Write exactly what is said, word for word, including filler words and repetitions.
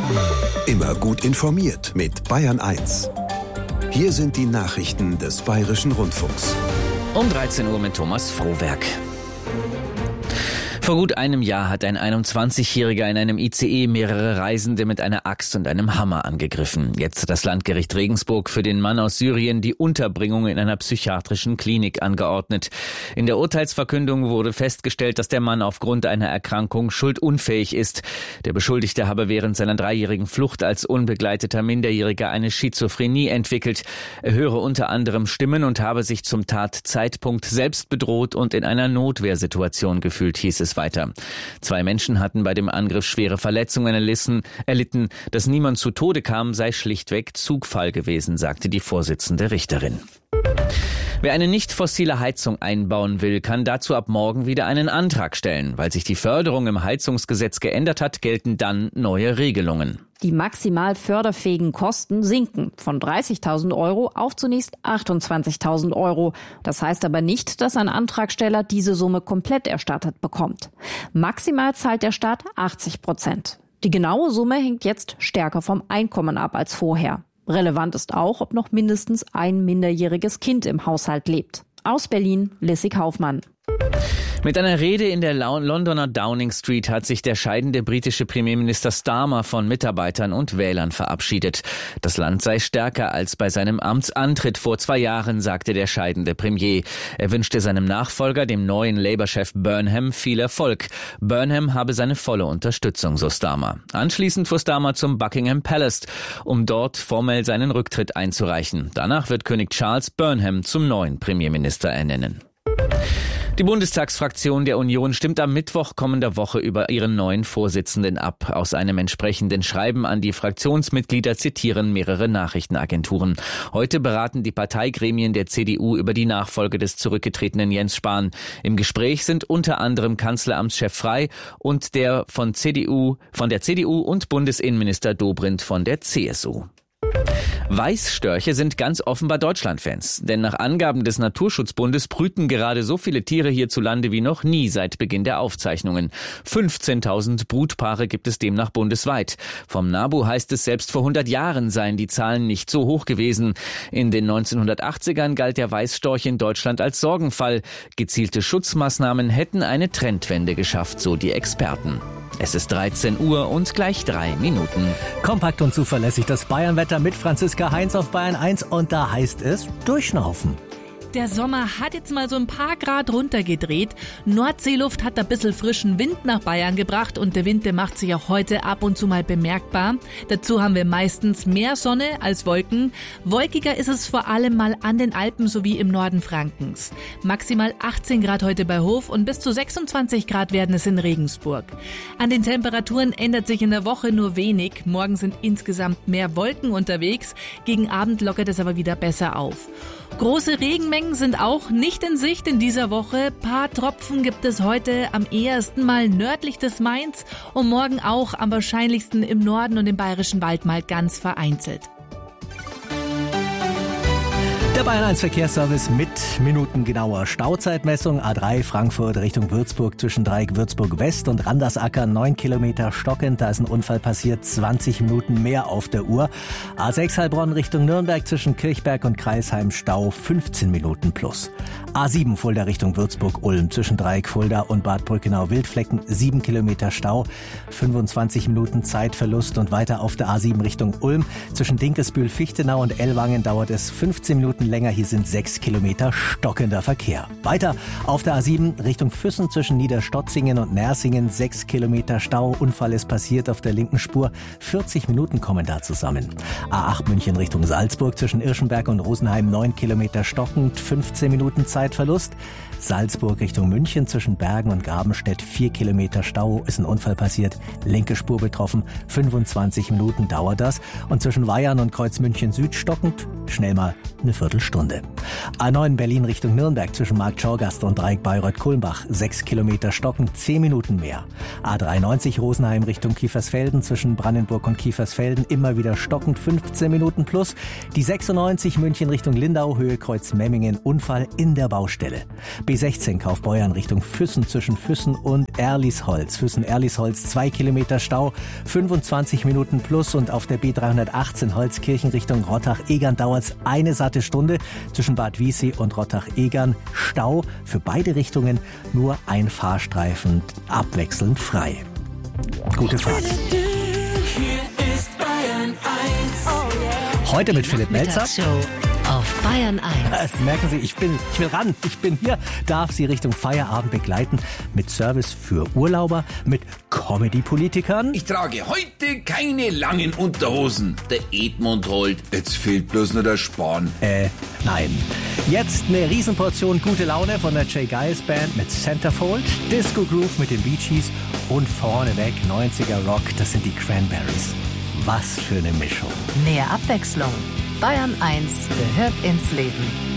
Immer gut informiert mit Bayern eins. Hier sind die Nachrichten des Bayerischen Rundfunks. Um dreizehn Uhr mit Thomas Frohwerk. Vor gut einem Jahr hat ein einundzwanzigjähriger in einem I C E mehrere Reisende mit einer Axt und einem Hammer angegriffen. Jetzt hat das Landgericht Regensburg für den Mann aus Syrien die Unterbringung in einer psychiatrischen Klinik angeordnet. In der Urteilsverkündung wurde festgestellt, dass der Mann aufgrund einer Erkrankung schuldunfähig ist. Der Beschuldigte habe während seiner dreijährigen Flucht als unbegleiteter Minderjähriger eine Schizophrenie entwickelt. Er höre unter anderem Stimmen und habe sich zum Tatzeitpunkt selbst bedroht und in einer Notwehrsituation gefühlt, hieß es weiter. Zwei Menschen hatten bei dem Angriff schwere Verletzungen erlitten. Dass niemand zu Tode kam, sei schlichtweg Zufall gewesen, sagte die Vorsitzende Richterin. Wer eine nicht fossile Heizung einbauen will, kann dazu ab morgen wieder einen Antrag stellen. Weil sich die Förderung im Heizungsgesetz geändert hat, gelten dann neue Regelungen. Die maximal förderfähigen Kosten sinken von dreißigtausend Euro auf zunächst achtundzwanzigtausend Euro. Das heißt aber nicht, dass ein Antragsteller diese Summe komplett erstattet bekommt. Maximal zahlt der Staat achtzig Prozent. Die genaue Summe hängt jetzt stärker vom Einkommen ab als vorher. Relevant ist auch, ob noch mindestens ein minderjähriges Kind im Haushalt lebt. Aus Berlin, Lissy Kaufmann. Mit einer Rede in der Londoner Downing Street hat sich der scheidende britische Premierminister Starmer von Mitarbeitern und Wählern verabschiedet. Das Land sei stärker als bei seinem Amtsantritt vor zwei Jahren, sagte der scheidende Premier. Er wünschte seinem Nachfolger, dem neuen Labour-Chef Burnham, viel Erfolg. Burnham habe seine volle Unterstützung, so Starmer. Anschließend fuhr Starmer zum Buckingham Palace, um dort formell seinen Rücktritt einzureichen. Danach wird König Charles Burnham zum neuen Premierminister ernennen. Die Bundestagsfraktion der Union stimmt am Mittwoch kommender Woche über ihren neuen Vorsitzenden ab. Aus einem entsprechenden Schreiben an die Fraktionsmitglieder zitieren mehrere Nachrichtenagenturen. Heute beraten die Parteigremien der C D U über die Nachfolge des zurückgetretenen Jens Spahn. Im Gespräch sind unter anderem Kanzleramtschef Frey und der von C D U, von der C D U und Bundesinnenminister Dobrindt von der C S U. Weißstörche sind ganz offenbar Deutschlandfans, denn nach Angaben des Naturschutzbundes brüten gerade so viele Tiere hierzulande wie noch nie seit Beginn der Aufzeichnungen. fünfzehntausend Brutpaare gibt es demnach bundesweit. Vom NABU heißt es, selbst vor hundert Jahren seien die Zahlen nicht so hoch gewesen. In den neunzehnhundertachtzigern galt der Weißstorch in Deutschland als Sorgenfall. Gezielte Schutzmaßnahmen hätten eine Trendwende geschafft, so die Experten. Es ist dreizehn Uhr und gleich drei Minuten. Kompakt und zuverlässig das Bayernwetter mit Franziska Heinz auf Bayern eins und da heißt es durchschnaufen. Der Sommer hat jetzt mal so ein paar Grad runtergedreht. Nordseeluft hat ein bisschen frischen Wind nach Bayern gebracht und der Wind, der macht sich auch heute ab und zu mal bemerkbar. Dazu haben wir meistens mehr Sonne als Wolken. Wolkiger ist es vor allem mal an den Alpen sowie im Norden Frankens. Maximal achtzehn Grad heute bei Hof und bis zu sechsundzwanzig Grad werden es in Regensburg. An den Temperaturen ändert sich in der Woche nur wenig. Morgen sind insgesamt mehr Wolken unterwegs. Gegen Abend lockert es aber wieder besser auf. Große Regenmengen sind auch nicht in Sicht in dieser Woche. Paar Tropfen gibt es heute am ehesten mal nördlich des Mains und morgen auch am wahrscheinlichsten im Norden und im Bayerischen Wald mal ganz vereinzelt. Der Bayern eins Verkehrsservice mit minutengenauer Stauzeitmessung. A drei Frankfurt Richtung Würzburg zwischen Dreieck Würzburg West und Randersacker neun Kilometer stockend. Da ist ein Unfall passiert, zwanzig Minuten mehr auf der Uhr. A sechs Heilbronn Richtung Nürnberg zwischen Kirchberg und Kreisheim Stau fünfzehn Minuten plus. A sieben Fulda Richtung Würzburg-Ulm zwischen Dreieck Fulda und Bad Brückenau-Wildflecken sieben Kilometer Stau, fünfundzwanzig Minuten Zeitverlust und weiter auf der A sieben Richtung Ulm zwischen Dinkelsbühl-Fichtenau und Ellwangen dauert es fünfzehn Minuten länger. Hier sind sechs Kilometer stockender Verkehr. Weiter auf der A sieben Richtung Füssen zwischen Niederstotzingen und Nersingen sechs Kilometer Stau. Unfall ist passiert auf der linken Spur. vierzig Minuten kommen da zusammen. A acht München Richtung Salzburg zwischen Irschenberg und Rosenheim neun Kilometer stockend, fünfzehn Minuten Zeitverlust. Salzburg Richtung München zwischen Bergen und Grabenstedt vier Kilometer Stau, ist ein Unfall passiert, linke Spur betroffen, fünfundzwanzig Minuten dauert das und zwischen Weyern und Kreuzmünchen Süd stockend, schnell mal eine Viertelstunde. Viertelstunde. A neun Berlin Richtung Nürnberg zwischen Marktschorgast und Dreieck Bayreuth-Kulmbach, sechs Kilometer stocken, zehn Minuten mehr. A dreiundneunzig Rosenheim Richtung Kiefersfelden zwischen Brandenburg und Kiefersfelden, immer wieder stockend, fünfzehn Minuten plus. Die sechsundneunzig München Richtung Lindau, Höhe Kreuz Memmingen, Unfall in der Baustelle. B sechzehn Kaufbeuern Richtung Füssen zwischen Füssen und Erlisholz. Füssen-Erlisholz, zwei Kilometer Stau, fünfundzwanzig Minuten plus. Und auf der B dreihundertachtzehn Holzkirchen Richtung Rottach-Egern dauert es eine satte Stunde. Zwischen Bad Wiessee und Rottach-Egern Stau. Für beide Richtungen nur ein Fahrstreifen abwechselnd frei. Gute Fahrt. Heute mit Philipp Melzer. Auf Bayern eins. Merken Sie, ich bin, ich will ran, ich bin hier, darf Sie Richtung Feierabend begleiten mit Service für Urlauber, mit Comedy-Politikern. Ich trage heute keine langen Unterhosen. Der Edmund holt. Jetzt fehlt bloß nur der Spahn. Äh, nein. Jetzt eine Riesenportion gute Laune von der Jay Giles Band mit Centerfold, Disco Groove mit den Bee Gees und vorneweg neunziger Rock, das sind die Cranberries. Was für eine Mischung. Mehr Abwechslung. Bayern eins gehört ins Leben.